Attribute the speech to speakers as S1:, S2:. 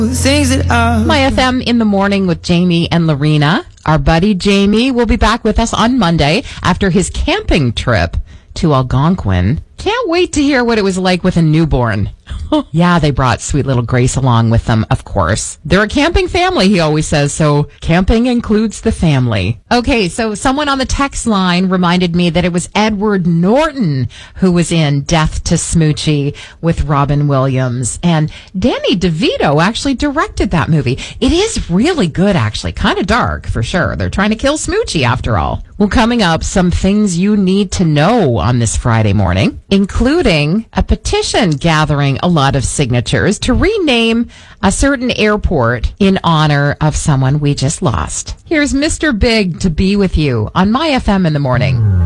S1: My FM in the morning with Jamie and Lorena. Our buddy Jamie will be back with us on Monday after his camping trip to Algonquin. Can't wait to hear what it was like with a newborn. Yeah, they brought sweet little Grace along with them, of course. They're a camping family, he always says, so camping includes the family. Okay, so someone on the text line reminded me that it was Edward Norton who was in Death to Smoochie with Robin Williams. And Danny DeVito actually directed that movie. It is really good, actually. Kind of dark, for sure. They're trying to kill Smoochie, after all. Well, coming up, some things you need to know on this Friday morning, including a petition gathering a lot of signatures to rename a certain airport in honor of someone we just lost. Here's Mr. Big to be with you on My FM in the morning.